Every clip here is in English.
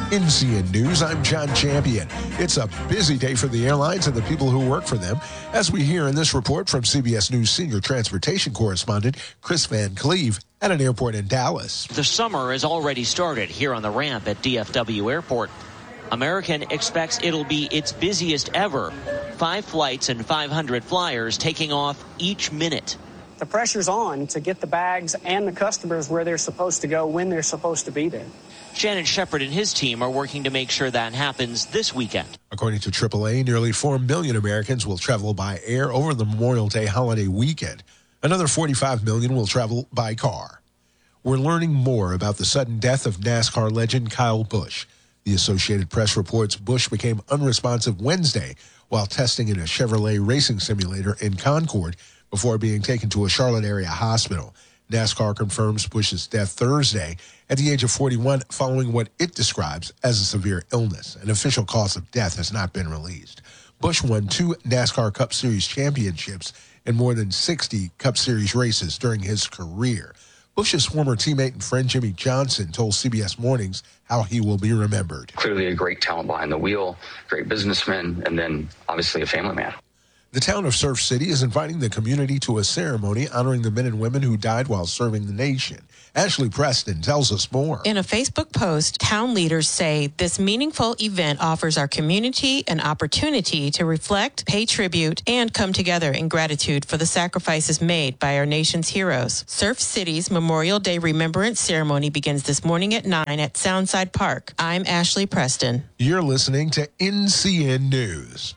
NCN News, I'm John Champion. It's a busy day for the airlines and the people who work for them, as we hear in this report from CBS News senior transportation correspondent Chris Van Cleve at an airport in Dallas. The summer has already started here on the ramp at DFW Airport. American expects it'll be its busiest ever. 5 flights and 500 flyers taking off each minute. The pressure's on to get the bags and the customers where they're supposed to go when they're supposed to be there. Shannon Shepard and his team are working to make sure that happens this weekend. According to AAA, nearly 4 million Americans will travel by air over the Memorial Day holiday weekend. Another 45 million will travel by car. We're learning more about the sudden death of NASCAR legend Kyle Busch. The Associated Press reports Busch became unresponsive Wednesday while testing in a Chevrolet racing simulator in Concord before being taken to a Charlotte area hospital. NASCAR confirms Busch's death Thursday at the age of 41 following what it describes as a severe illness. An official cause of death has not been released. Busch won 2 NASCAR Cup Series championships and more than 60 Cup Series races during his career. Busch's former teammate and friend Jimmy Johnson told CBS Mornings how he will be remembered. Clearly a great talent behind the wheel, great businessman, and then obviously a family man. The town of Surf City is inviting the community to a ceremony honoring the men and women who died while serving the nation. Ashley Preston tells us more. In a Facebook post, town leaders say this meaningful event offers our community an opportunity to reflect, pay tribute, and come together in gratitude for the sacrifices made by our nation's heroes. Surf City's Memorial Day Remembrance Ceremony begins this morning at 9 at Soundside Park. I'm Ashley Preston. You're listening to NCN News.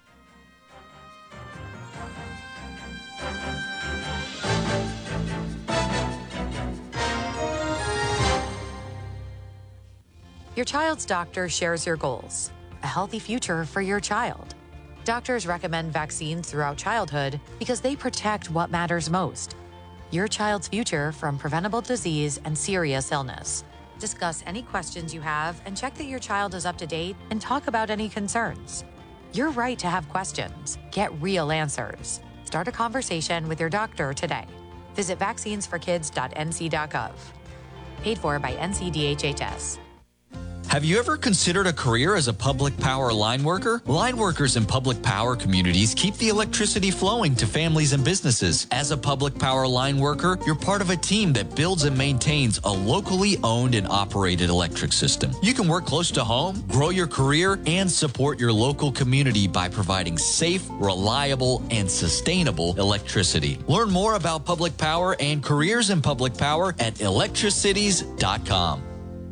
Your child's doctor shares your goals, a healthy future for your child. Doctors recommend vaccines throughout childhood because they protect what matters most, your child's future from preventable disease and serious illness. Discuss any questions you have and check that your child is up to date and talk about any concerns. You're right to have questions. Get real answers. Start a conversation with your doctor today. Visit vaccinesforkids.nc.gov. Paid for by NCDHHS. Have you ever considered a career as a public power line worker? Line workers in public power communities keep the electricity flowing to families and businesses. As a public power line worker, you're part of a team that builds and maintains a locally owned and operated electric system. You can work close to home, grow your career, and support your local community by providing safe, reliable, and sustainable electricity. Learn more about public power and careers in public power at electricities.com.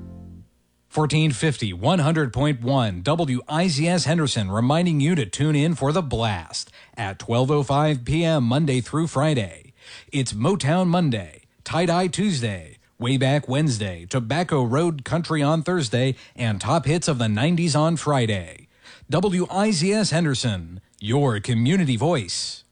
1450 100.1 WIZS Henderson reminding you to tune in for The Blast at 12:05 p.m. Monday through Friday. It's Motown Monday, Tie-Dye Tuesday, Way Back Wednesday, Tobacco Road Country on Thursday, and Top Hits of the 90s on Friday. WIZS Henderson, your community voice.